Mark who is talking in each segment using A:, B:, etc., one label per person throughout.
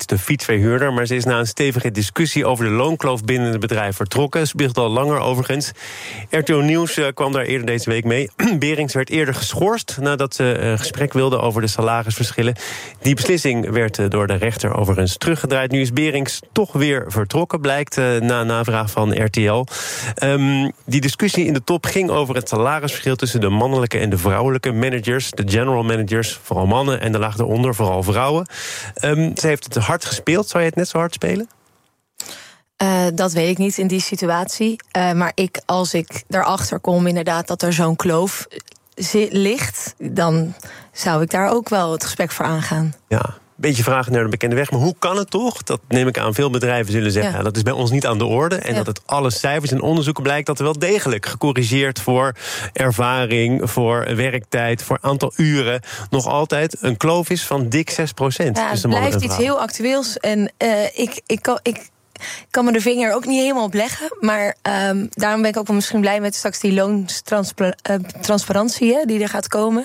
A: de fietsverhuurder. Maar ze is na een stevige discussie over de loonkloof binnen het bedrijf vertrokken. Ze speelt al langer overigens. RTL Nieuws kwam daar eerder deze week mee. Berings werd eerder geschorst nadat ze een gesprek wilde over de salarisverschillen. Die beslissing werd door de rechter overigens teruggedraaid. Nu is Berings toch weer vertrokken, blijkt na navraag van RTL. Die discussie in de top ging over het salarisverschil tussen de mannelijke en de vrouwelijke managers. De general managers, vooral mannen, en de laag daaronder, vooral vrouwen. Ze heeft het hard gespeeld. Zou je het net zo hard spelen?
B: Dat weet ik niet in die situatie. Maar als ik erachter kom inderdaad dat er zo'n kloof ligt, dan zou ik daar ook wel het gesprek voor aangaan.
A: Ja. Beetje vragen naar de bekende weg. Maar hoe kan het toch? Dat neem ik aan, veel bedrijven zullen zeggen. Ja. Dat is bij ons niet aan de orde. En dat het alle cijfers en onderzoeken blijkt dat er wel degelijk gecorrigeerd voor ervaring, voor werktijd, voor aantal uren, nog altijd een kloof is van dik 6%.
B: Ja, het blijft iets heel actueels. En ik kan me de vinger ook niet helemaal op leggen. Maar daarom ben ik ook wel misschien blij met straks die loontransparantie die er gaat komen.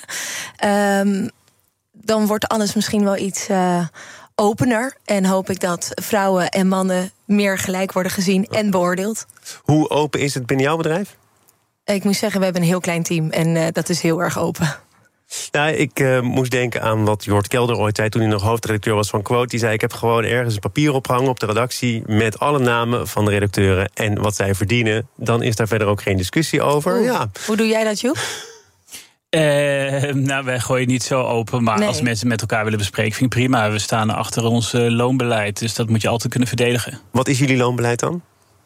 B: Dan wordt alles misschien wel iets opener. En hoop ik dat vrouwen en mannen meer gelijk worden gezien en beoordeeld.
A: Hoe open is het binnen jouw bedrijf?
B: Ik moet zeggen, we hebben een heel klein team. En dat is heel erg open.
A: Nou, ik moest denken aan wat Jort Kelder ooit zei toen hij nog hoofdredacteur was van Quote. Die zei, ik heb gewoon ergens een papier opgehangen op de redactie met alle namen van de redacteuren en wat zij verdienen. Dan is daar verder ook geen discussie over. Ja.
B: Hoe doe jij dat, Joep?
C: Wij gooien niet zo open, maar als mensen met elkaar willen bespreken, vind ik prima. We staan achter ons loonbeleid, dus dat moet je altijd kunnen verdedigen.
A: Wat is jullie loonbeleid dan?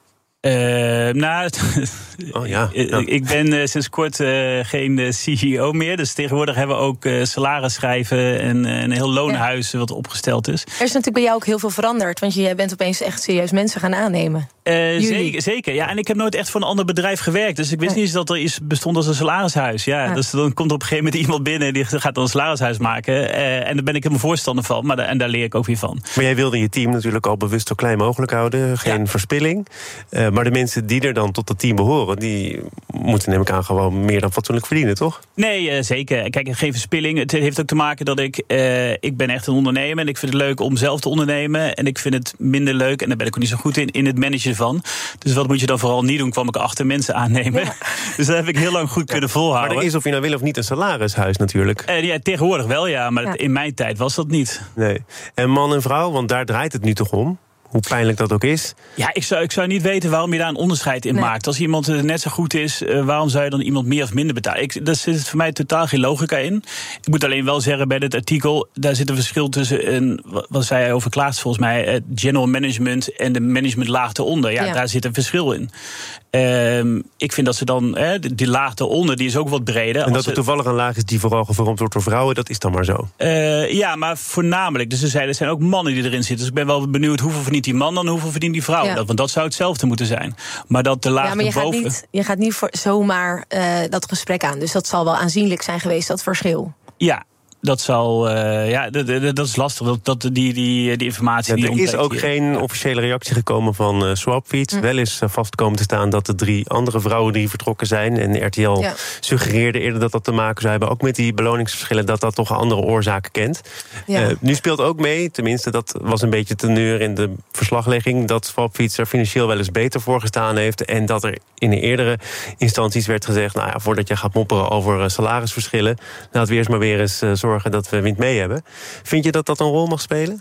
C: Ik ben sinds kort geen CEO meer. Dus tegenwoordig hebben we ook salaris schrijven en een heel loonhuis wat opgesteld is.
B: Er is natuurlijk bij jou ook heel veel veranderd, want je bent opeens echt serieus mensen gaan aannemen.
C: Zeker. Ja, en ik heb nooit echt voor een ander bedrijf gewerkt. Dus ik wist niet eens dat er iets bestond als een salarishuis. Ja. Dus dan komt er op een gegeven moment iemand binnen die gaat dan een salarishuis maken. En daar ben ik helemaal voorstander van. En daar leer ik ook weer van.
A: Maar jij wilde je team natuurlijk al bewust zo klein mogelijk houden. Geen verspilling. Maar de mensen die er dan tot het team behoren, die moeten neem ik aan gewoon meer dan fatsoenlijk verdienen, toch?
C: Nee, zeker. Kijk, geen verspilling. Het heeft ook te maken dat ik ben echt een ondernemer. En ik vind het leuk om zelf te ondernemen. En ik vind het minder leuk, en daar ben ik ook niet zo goed in het managen van. Dus wat moet je dan vooral niet doen, kwam ik achter mensen aannemen. Ja. Dus dat heb ik heel lang goed kunnen volhouden.
A: Maar er is, of je nou wil of niet, een salarishuis natuurlijk.
C: Tegenwoordig wel, ja. Maar in mijn tijd was dat niet.
A: Nee. En man en vrouw, want daar draait het nu toch om? Hoe pijnlijk dat ook is.
C: Ja, ik zou niet weten waarom je daar een onderscheid in maakt. Als iemand net zo goed is, waarom zou je dan iemand meer of minder betalen? Daar zit voor mij totaal geen logica in. Ik moet alleen wel zeggen, bij dit artikel, daar zit een verschil tussen, wat zij over Klaas volgens mij, het general management en de management laag eronder. Ja, daar zit een verschil in. Ik vind dat ze dan, die laag eronder, die is ook wat breder.
A: En dat er toevallig een laag is die vooral gevormd wordt door vrouwen, dat is dan maar zo.
C: Ja, maar voornamelijk. Dus er zijn ook mannen die erin zitten. Dus ik ben wel benieuwd hoeveel verdient die man dan, hoeveel verdient die vrouw. Ja. Want dat zou hetzelfde moeten zijn. Maar dat de laag erboven.
B: Je gaat niet zomaar dat gesprek aan. Dus dat zal wel aanzienlijk zijn geweest, dat verschil.
C: Ja. Dat zal, dat is lastig, die informatie.
A: Ja, er is ook geen officiële reactie gekomen van Swapfiets. Wel is vast komen te staan dat de 3 andere vrouwen die vertrokken zijn. En RTL suggereerde eerder dat te maken zou hebben, ook met die beloningsverschillen, dat toch andere oorzaken kent. Ja. Nu speelt ook mee, tenminste dat was een beetje teneur in de verslaglegging, dat Swapfiets er financieel wel eens beter voor gestaan heeft. En dat er in de eerdere instanties werd gezegd, nou ja, voordat je gaat mopperen over salarisverschillen, laten we eerst maar weer eens zorgen dat we wind mee hebben. Vind je dat een rol mag spelen?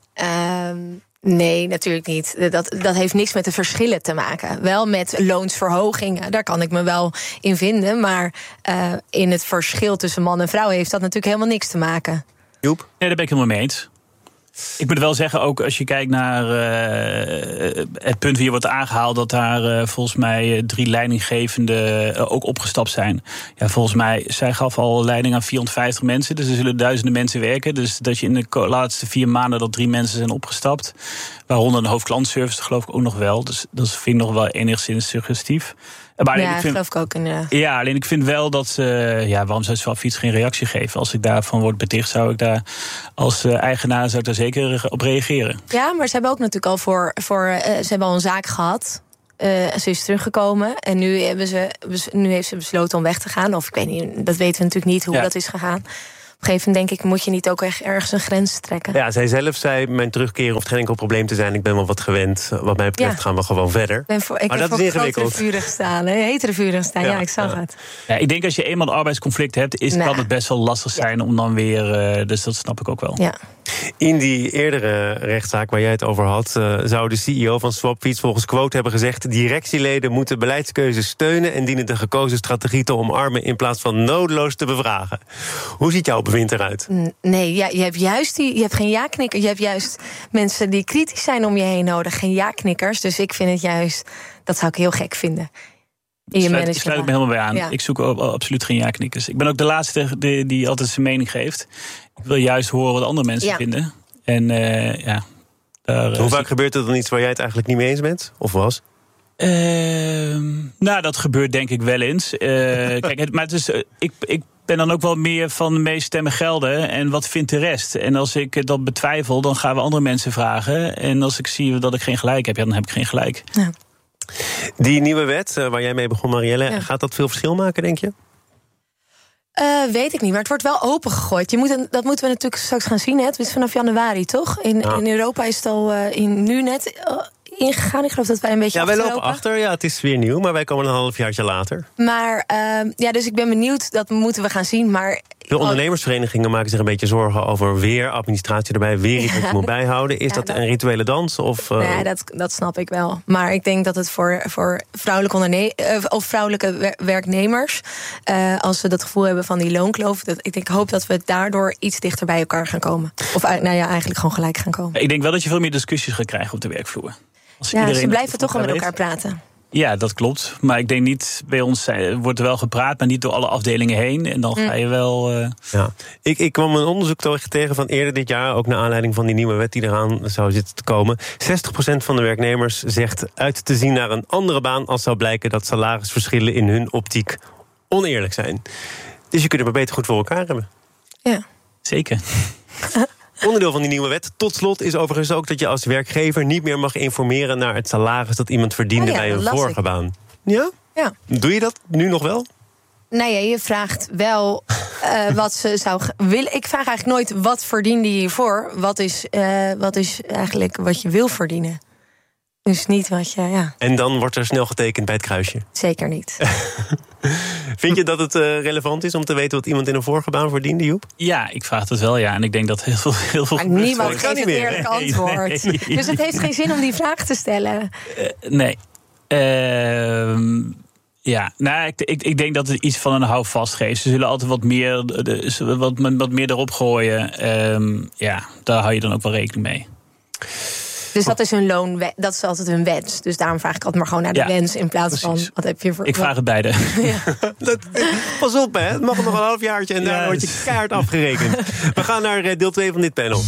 B: Nee, natuurlijk niet. Dat heeft niks met de verschillen te maken. Wel met loonsverhogingen, daar kan ik me wel in vinden. Maar in het verschil tussen man en vrouw heeft dat natuurlijk helemaal niks te maken.
A: Joep?
C: Nee, daar ben ik helemaal mee eens. Ik moet wel zeggen, ook als je kijkt naar het punt wie wordt aangehaald, dat daar volgens mij 3 leidinggevenden ook opgestapt zijn. Ja, volgens mij, zij gaf al leiding aan 450 mensen, dus er zullen duizenden mensen werken. Dus dat je in de laatste 4 maanden dat 3 mensen zijn opgestapt, waaronder een hoofdklantservice, geloof ik ook nog wel. Dus dat vind ik nog wel enigszins suggestief. Maar
B: geloof ik ook inderdaad.
C: Ja, alleen ik vind wel dat waarom zou Swapfiets geen reactie geven? Als ik daarvan word beticht, zou ik daar als eigenaar daar zeker op reageren.
B: Ja, maar ze hebben ook natuurlijk al ze hebben al een zaak gehad. Ze is teruggekomen en nu heeft ze besloten om weg te gaan. Of ik weet niet, dat weten we natuurlijk niet hoe dat is gegaan. een gegeven moment denk ik, moet je niet ook echt ergens een grens trekken.
A: Ja, zij zelf zei, mijn terugkeren hoeft geen enkel probleem te zijn. Ik ben wel wat gewend. Wat mij betreft gaan we gewoon verder.
B: Ik heb voor hetere vuren gestaan. Ja, ik zag het.
C: Ja, ik denk als je eenmaal een arbeidsconflict hebt, kan het best wel lastig zijn om dan weer... dus dat snap ik ook wel.
B: Ja.
A: In die eerdere rechtszaak waar jij het over had, zou de CEO van Swapfiets volgens Quote hebben gezegd: directieleden moeten beleidskeuzes steunen en dienen de gekozen strategie te omarmen in plaats van nodeloos te bevragen. Hoe ziet jouw bewind eruit?
B: Nee, ja, je hebt geen ja-knikker. Je hebt juist mensen die kritisch zijn om je heen nodig. Geen ja-knikkers. Dus ik vind het juist, dat zou ik heel gek vinden.
C: Ik sluit me helemaal bij aan. Ja. Ik zoek absoluut geen ja-knikkers. Ik ben ook de laatste die altijd zijn mening geeft. Ik wil juist horen wat andere mensen vinden. En
A: hoe vaak gebeurt er dan iets waar jij het eigenlijk niet mee eens bent? Of was?
C: Dat gebeurt denk ik wel eens. Kijk, maar het is, ik ben dan ook wel meer van de meeste stemmen gelden. En wat vindt de rest? En als ik dat betwijfel, dan gaan we andere mensen vragen. En als ik zie dat ik geen gelijk heb, dan heb ik geen gelijk.
B: Ja.
A: Die nieuwe wet waar jij mee begon, Marielle, gaat dat veel verschil maken, denk je?
B: Weet ik niet, maar het wordt wel opengegooid. Dat moeten we natuurlijk straks gaan zien. Hè? Het is vanaf januari, toch? In Europa is het al nu net ingegaan. Ik geloof dat wij een beetje
A: wij lopen achter. Ja, het is weer nieuw, maar wij komen een halfjaartje later.
B: Maar dus ik ben benieuwd. Dat moeten we gaan zien. Maar
A: de ondernemersverenigingen maken zich een beetje zorgen over weer administratie erbij, weer iets wat je moet bijhouden. Is dat een rituele dans?
B: Nee, dat snap ik wel. Maar ik denk dat het voor vrouwelijke werknemers, als ze dat gevoel hebben van die loonkloof, ik hoop dat we daardoor iets dichter bij elkaar gaan komen. Of eigenlijk gewoon gelijk gaan komen.
C: Ik denk wel dat je veel meer discussies gaat krijgen op de werkvloer.
B: Ze blijven toch wel met elkaar praten.
C: Ja, dat klopt. Maar ik denk niet, bij ons wordt er wel gepraat, maar niet door alle afdelingen heen. En dan ga je wel...
A: Ja. Ik kwam een onderzoek tegen van eerder dit jaar, ook naar aanleiding van die nieuwe wet die eraan zou zitten te komen. 60% van de werknemers zegt uit te zien naar een andere baan als zou blijken dat salarisverschillen in hun optiek oneerlijk zijn. Dus je kunt het maar beter goed voor elkaar hebben.
B: Ja.
C: Zeker.
A: Onderdeel van die nieuwe wet, tot slot, is overigens ook dat je als werkgever niet meer mag informeren naar het salaris dat iemand verdiende bij een vorige baan. Ja?
B: Ja.
A: Doe je dat nu nog wel?
B: Nee, je vraagt wel wat ze zou willen. Ik vraag eigenlijk nooit wat verdiende je hiervoor. Wat is eigenlijk wat je wil verdienen? Dus niet wat je, ja.
A: En dan wordt er snel getekend bij het kruisje?
B: Zeker niet.
A: Vind je dat het relevant is om te weten wat iemand in een vorige baan verdiende, Joep?
C: Ja, ik vraag het wel, ja. En ik denk dat heel veel...
B: Maar niemand geeft een eerlijk antwoord. Nee. Dus het heeft geen zin om die vraag te stellen.
C: Nee. Ik denk dat het iets van een houvast geeft. Ze zullen altijd wat meer erop gooien. Daar hou je dan ook wel rekening mee.
B: Dus dat is hun loonwet, dat is altijd hun wens. Dus daarom vraag ik altijd maar gewoon naar de wens in plaats van wat heb je voor.
C: Ik vraag het beide. Ja.
A: Pas op, hè? Het mag nog een halfjaartje en daar word je keihard afgerekend. We gaan naar deel 2 van dit panel.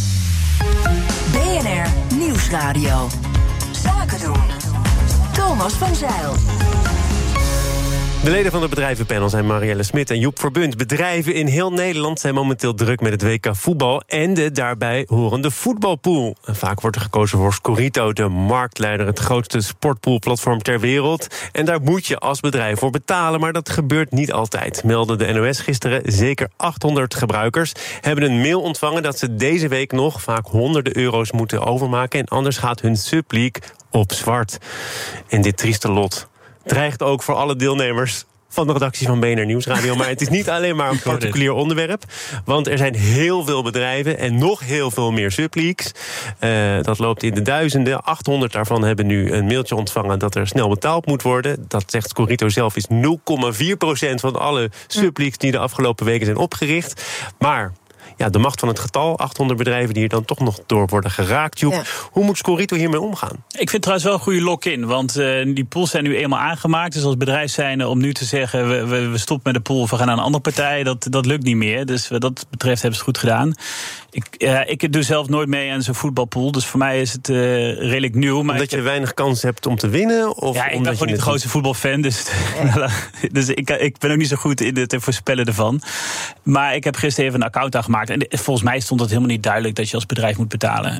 D: BNR Nieuwsradio. Zaken doen. Thomas van Zijl.
A: De leden van het bedrijvenpanel zijn Marielle Smit en Joep Verbunt. Bedrijven in heel Nederland zijn momenteel druk met het WK voetbal en de daarbij horende voetbalpool. En vaak wordt er gekozen voor Scorito, de marktleider, het grootste sportpoolplatform ter wereld. En daar moet je als bedrijf voor betalen, maar dat gebeurt niet altijd. Meldde de NOS gisteren. Zeker 800 gebruikers hebben een mail ontvangen dat ze deze week nog vaak honderden euro's moeten overmaken. En anders gaat hun subleague op zwart. En dit trieste lot dreigt ook voor alle deelnemers van de redactie van BNR Nieuwsradio. Maar het is niet alleen maar een particulier onderwerp. Want er zijn heel veel bedrijven en nog heel veel meer subleagues. Dat loopt in de duizenden. 800 daarvan hebben nu een mailtje ontvangen dat er snel betaald moet worden. Dat zegt Scorito zelf is 0,4% van alle subleagues die de afgelopen weken zijn opgericht. Maar ja, de macht van het getal, 800 bedrijven die er dan toch nog door worden geraakt. Joep, hoe moet Scorito hiermee omgaan?
C: Ik vind trouwens wel een goede lock-in, want die pools zijn nu eenmaal aangemaakt. Dus als bedrijf zijnde om nu te zeggen, we stoppen met de pool, we gaan naar een andere partij, dat lukt niet meer. Dus wat dat betreft hebben ze het goed gedaan. Ik doe zelf nooit mee aan zo'n voetbalpool, dus voor mij is het redelijk nieuw. Maar
A: omdat je weinig kans hebt om te winnen? Of
C: ik ben gewoon niet de grootste voetbalfan, dus ik ben ook niet zo goed in het voorspellen ervan. Maar ik heb gisteren even een account aangemaakt. gemaakt. En volgens mij stond het helemaal niet duidelijk dat je als bedrijf moet betalen.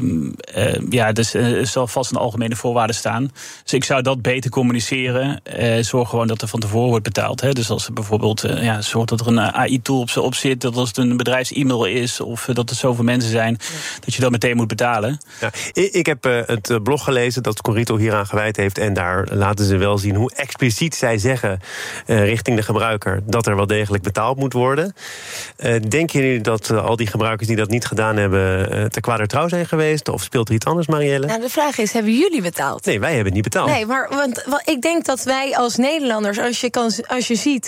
C: Dus er zal vast een algemene voorwaarde staan. Dus ik zou dat beter communiceren. Zorg gewoon dat er van tevoren wordt betaald. Hè. Dus als er bijvoorbeeld zorg dat er een AI-tool op zit, dat als het een bedrijfs-e-mail is of dat er zoveel mensen zijn, dat je dat meteen moet betalen.
A: Ja, ik heb het blog gelezen dat Scorito hieraan gewijd heeft. En daar laten ze wel zien hoe expliciet zij zeggen richting de gebruiker dat er wel degelijk betaald moet worden. Denken jullie dat al die gebruikers die dat niet gedaan hebben te kwadertrouw zijn geweest? Of speelt er iets anders, Marielle?
B: Nou, de vraag is, hebben jullie betaald?
A: Nee, wij hebben het niet betaald.
B: Nee, maar want ik denk dat wij als Nederlanders, als je ziet,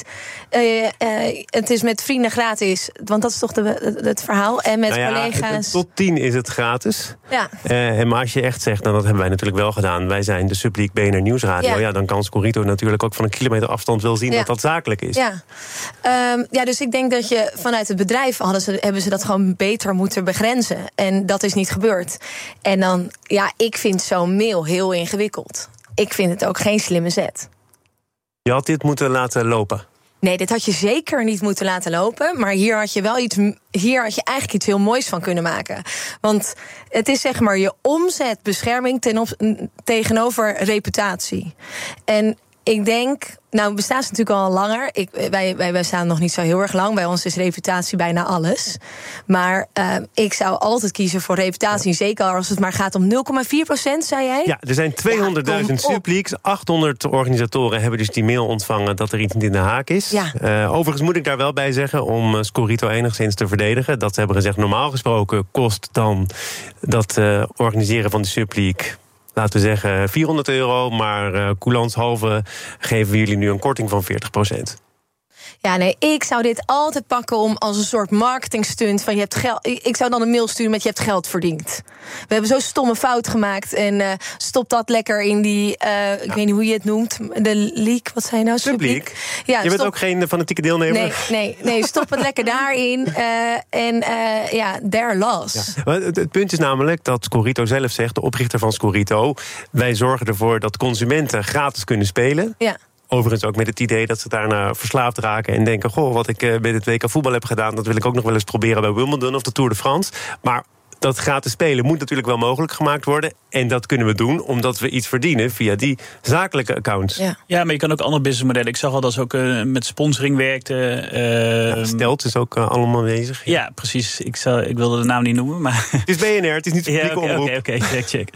B: het is met vrienden gratis, want dat is toch het verhaal. En met collega's.
A: Tot 10 is het gratis.
B: Ja.
A: Maar als je echt zegt, nou, dat hebben wij natuurlijk wel gedaan. Wij zijn de Subliek BNR Nieuwsradio. Ja, dan kan Scorito natuurlijk ook van een kilometer afstand wel zien dat dat zakelijk is.
B: Ja, dus ik denk dat je vanuit het bedrijf hebben ze dat gewoon beter moeten begrenzen. En dat is niet gebeurd. En dan, ik vind zo'n mail heel ingewikkeld. Ik vind het ook geen slimme zet.
A: Je had dit moeten laten lopen.
B: Nee, dit had je zeker niet moeten laten lopen. Maar hier had je eigenlijk iets heel moois van kunnen maken. Want het is zeg maar je omzetbescherming tegenover reputatie. En ik denk, nou bestaat ze natuurlijk al langer. Wij staan nog niet zo heel erg lang. Bij ons is reputatie bijna alles. Maar ik zou altijd kiezen voor reputatie. Zeker als het maar gaat om 0,4%, zei jij?
A: Ja, er zijn 200.000 subleaks. 800 organisatoren hebben dus die mail ontvangen dat er iets in de haak is. Ja. Overigens moet ik daar wel bij zeggen, om Scorito enigszins te verdedigen, dat ze hebben gezegd, normaal gesproken kost dan dat organiseren van de subleak, laten we zeggen, €400, maar coulantshalve geven we jullie nu een korting van 40%.
B: Ja, nee, ik zou dit altijd pakken om als een soort marketingstunt van je hebt geld. Ik zou dan een mail sturen met je hebt geld verdiend. We hebben zo'n stomme fout gemaakt en stop dat lekker in die, ik weet niet hoe je het noemt, de leak, wat zei je nou?
A: Subleak? Ja, je bent ook geen fanatieke deelnemer?
B: Nee, stop het lekker daarin their loss.
A: Ja. Het punt is namelijk dat Scorito zelf zegt, de oprichter van Scorito, wij zorgen ervoor dat consumenten gratis kunnen spelen. Ja. Overigens ook met het idee dat ze daarna verslaafd raken en denken, goh, wat ik bij het WK voetbal heb gedaan, dat wil ik ook nog wel eens proberen bij Wimbledon of de Tour de France. Maar dat gratis spelen moet natuurlijk wel mogelijk gemaakt worden. En dat kunnen we doen omdat we iets verdienen via die zakelijke accounts.
C: Ja, maar je kan ook andere businessmodellen. Ik zag al dat ze ook met sponsoring werkten.
A: Stelt is ook allemaal bezig.
C: Ja, precies. Ik wilde de naam niet noemen. Maar
A: het is BNR, het is niet zo'n publieke omroep.
C: Oké, check.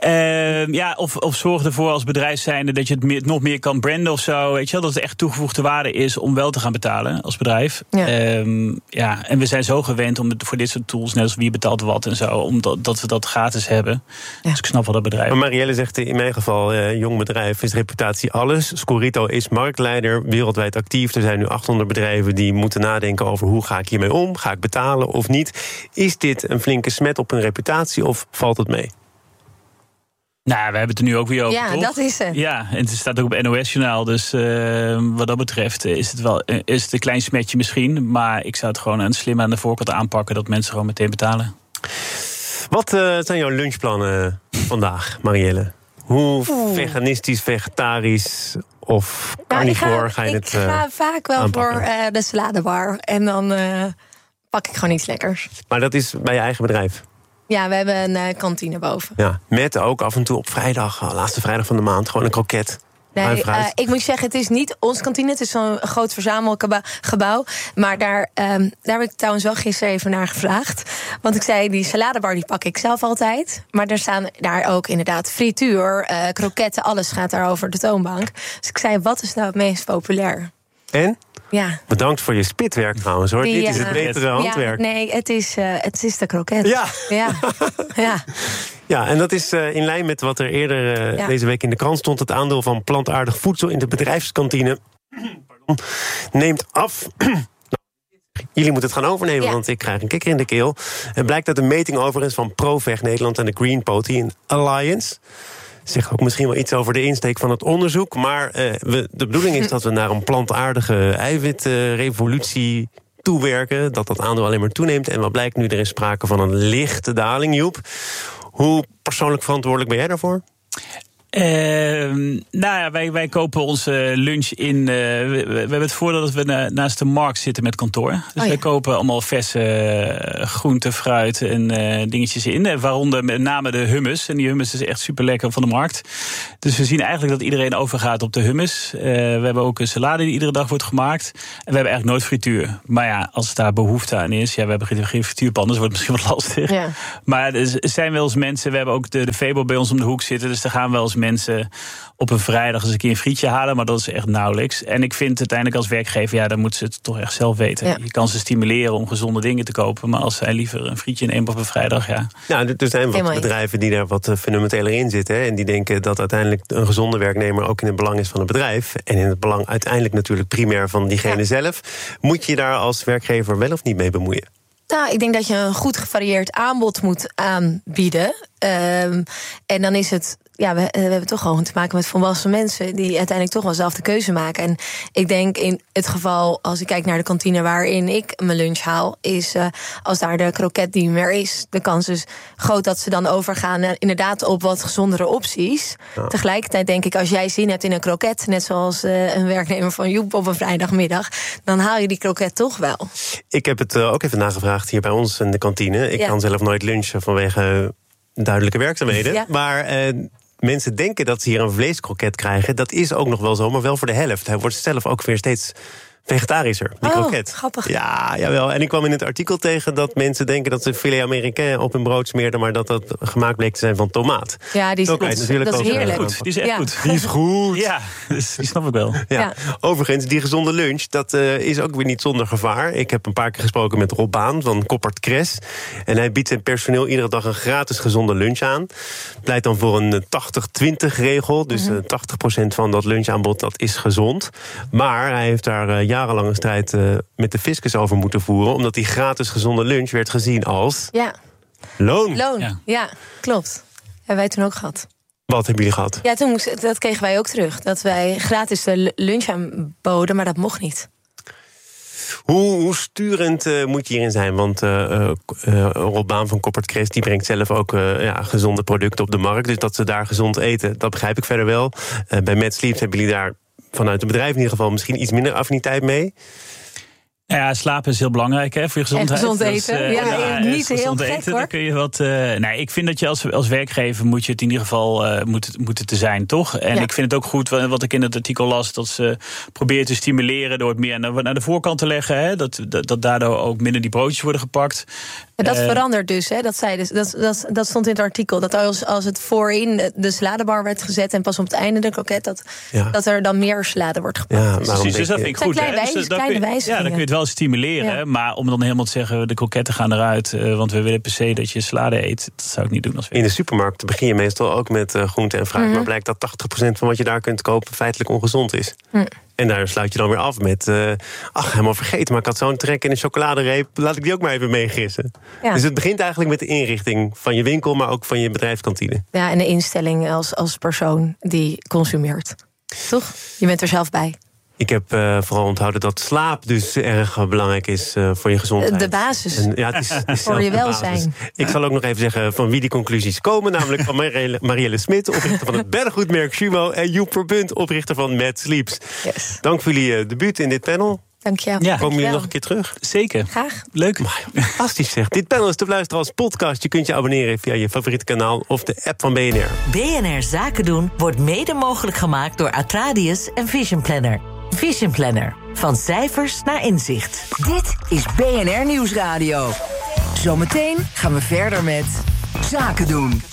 C: Of zorg ervoor als bedrijf zijnde dat je het nog meer kan branden of zo. Weet je wel, dat het echt toegevoegde waarde is om wel te gaan betalen als bedrijf. Ja. En we zijn zo gewend om voor dit soort tools, net als wie betaalt wat en zo, omdat we dat gratis hebben. Ja. Dus ik snap wel dat bedrijf.
A: Maar Marielle zegt in mijn geval, jong bedrijf is reputatie alles. Scorito is marktleider, wereldwijd actief. Er zijn nu 800 bedrijven die moeten nadenken over hoe ga ik hiermee om? Ga ik betalen of niet? Is dit een flinke smet op hun reputatie of valt het mee?
C: Nou, we hebben het er nu ook weer over,
B: ja,
C: toch?
B: Dat is het.
C: Ja, en het staat ook op NOS-journaal. Dus wat dat betreft is het een klein smetje misschien. Maar ik zou het gewoon slim aan de voorkant aanpakken, dat mensen gewoon meteen betalen.
A: Wat zijn jouw lunchplannen vandaag, Marielle? Hoe veganistisch, vegetarisch of carnivore ga je het
B: Ik ga vaak wel
A: aanpakken?
B: voor de saladebar. En dan pak ik gewoon iets lekkers.
A: Maar dat is bij je eigen bedrijf?
B: Ja, we hebben een kantine boven.
A: Ja, met ook af en toe op vrijdag, laatste vrijdag van de maand, gewoon een kroket.
B: Nee, ik moet zeggen, het is niet ons kantine. Het is zo'n groot verzamelgebouw. Maar daar heb ik trouwens wel gisteren even naar gevraagd. Want ik zei, die saladebar die pak ik zelf altijd. Maar er staan daar ook inderdaad frituur, kroketten, alles gaat daar over de toonbank. Dus ik zei, wat is nou het meest populair?
A: En?
B: Ja.
A: Bedankt voor je spitwerk trouwens, hoor. Dit is het betere handwerk.
B: Ja, nee, het is de kroket.
A: Ja.
B: Ja.
A: Ja, en dat is in lijn met wat er eerder deze week in de krant stond. Het aandeel van plantaardig voedsel in de bedrijfskantine neemt af. Jullie moeten het gaan overnemen, want ik krijg een kikker in de keel. Het blijkt uit een meting overigens van ProVeg Nederland en de Green Protein Alliance. Zegt ook misschien wel iets over de insteek van het onderzoek. Maar de bedoeling is dat we naar een plantaardige eiwitrevolutie toewerken. Dat aandeel alleen maar toeneemt. En wat blijkt nu? Er is sprake van een lichte daling, Joep. Hoe persoonlijk verantwoordelijk ben jij daarvoor?
C: Wij kopen onze lunch in. We hebben het voordeel dat we naast de markt zitten met kantoor. Dus wij kopen allemaal verse groenten, fruit en dingetjes in. Waaronder met name de hummus. En die hummus is echt super lekker van de markt. Dus we zien eigenlijk dat iedereen overgaat op de hummus. We hebben ook een salade die iedere dag wordt gemaakt. En we hebben eigenlijk nooit frituur. Maar ja, als daar behoefte aan is. Ja, we hebben geen frituurpan, dus wordt het misschien wat lastig. Ja. Maar er zijn wel eens mensen. We hebben ook de Febo bij ons om de hoek zitten. Dus er gaan wel eens mensen op een vrijdag eens een keer een frietje halen, maar dat is echt nauwelijks. En ik vind uiteindelijk als werkgever, dan moeten ze het toch echt zelf weten. Ja. Je kan ze stimuleren om gezonde dingen te kopen, maar als zij liever een frietje nemen op een vrijdag,
A: Nou, er zijn wat bedrijven die daar wat fundamenteler in zitten. Hè, en die denken dat uiteindelijk een gezonde werknemer ook in het belang is van het bedrijf. En in het belang uiteindelijk natuurlijk primair van diegene zelf. Moet je daar als werkgever wel of niet mee bemoeien?
B: Nou, ik denk dat je een goed gevarieerd aanbod moet aanbieden. En dan is het. Ja, we hebben toch gewoon te maken met volwassen mensen die uiteindelijk toch wel zelf de keuze maken. En ik denk in het geval, als ik kijk naar de kantine waarin ik mijn lunch haal, is als daar de kroket niet meer is, de kans is groot dat ze dan overgaan inderdaad op wat gezondere opties. Ja. Tegelijkertijd denk ik, als jij zin hebt in een kroket, net zoals een werknemer van Joep op een vrijdagmiddag, dan haal je die kroket toch wel.
A: Ik heb het ook even nagevraagd hier bij ons in de kantine. Ik kan zelf nooit lunchen vanwege duidelijke werkzaamheden. Ja. Maar mensen denken dat ze hier een vleeskroket krijgen. Dat is ook nog wel zo, maar wel voor de helft. Hij wordt zelf ook weer steeds vegetarischer, die kroket.
B: Grappig.
A: Ja, jawel. En ik kwam in het artikel tegen dat mensen denken dat ze filet américain op hun brood smeerden, maar dat dat gemaakt bleek te zijn van tomaat.
B: Ja, die is goed. Dat is heerlijk.
C: Goed. Die is echt goed.
A: Die is goed.
C: Ja, dus die snap ik wel.
A: Ja. Overigens, die gezonde lunch, dat is ook weer niet zonder gevaar. Ik heb een paar keer gesproken met Rob Baan van Koppert Kres. En hij biedt zijn personeel iedere dag een gratis gezonde lunch aan. Pleit dan voor een 80-20 regel. Dus 80% van dat lunchaanbod, dat is gezond. Maar hij heeft daar jarenlang een strijd met de fiscus over moeten voeren, omdat die gratis gezonde lunch werd gezien als loon.
B: Ja, klopt. Hebben wij toen ook gehad.
A: Wat hebben jullie gehad?
B: Ja, dat kregen wij ook terug. Dat wij gratis de lunch aanboden, maar dat mocht niet.
A: Hoe sturend moet je hierin zijn? Want Rob Baan van Koppert Kres die brengt zelf ook gezonde producten op de markt. Dus dat ze daar gezond eten, dat begrijp ik verder wel. Bij Mad Sleeps hebben jullie daar vanuit het bedrijf in ieder geval misschien iets minder affiniteit mee.
C: Ja, slapen is heel belangrijk voor je gezondheid.
B: En gezond eten. Niet heel gek,
C: eten,
B: hoor.
C: Dan kun je wat. Ik vind dat je als werkgever moet je het in ieder geval moet te zijn, toch? En ik vind het ook goed wat ik in het artikel las, dat ze proberen te stimuleren door het meer naar de voorkant te leggen. Hè, dat daardoor ook minder die broodjes worden gepakt.
B: Dat verandert dus, hè? Dat stond in het artikel. Dat als het voorin de saladebar werd gezet en pas op het einde de kroket, dat er dan meer salade wordt gepakt.
C: Ja, precies, dus dat vind ik goed.
B: Kleine wijzigingen.
C: Ja, dan kun je het wel stimuleren. Maar om dan helemaal te zeggen, de kroketten gaan eruit, want we willen per se dat je salade eet, dat zou ik niet doen.
A: In de supermarkt begin je meestal ook met groente en fruit, maar blijkt dat 80% van wat je daar kunt kopen feitelijk ongezond is. En daar sluit je dan weer af met, helemaal vergeten, maar ik had zo'n trek in een chocoladereep, laat ik die ook maar even meegissen. Ja. Dus het begint eigenlijk met de inrichting van je winkel, maar ook van je bedrijfskantine. Ja,
B: en de instelling als persoon die consumeert. Toch? Je bent er zelf bij.
A: Ik heb vooral onthouden dat slaap dus erg belangrijk is voor je gezondheid.
B: De basis.
A: Het is
B: voor je welzijn.
A: Ik zal ook nog even zeggen van wie die conclusies komen. Namelijk van Marielle Smit, oprichter van het beddengoedmerk Jumo, en Joep Verbunt, oprichter van Mad Sleeps.
B: Yes.
A: Dank voor jullie debuut in dit panel.
B: Dank je.
A: Ja. Komen jullie nog een keer terug?
C: Zeker.
B: Graag.
C: Leuk.
A: Fantastisch zeg. Dit panel is te luisteren als podcast. Je kunt je abonneren via je favoriete kanaal of de app van BNR.
E: BNR Zaken doen wordt mede mogelijk gemaakt door Atradius en Vision Planner. Vision Planner. Van cijfers naar inzicht.
D: Dit is BNR Nieuwsradio. Zometeen gaan we verder met Zaken doen.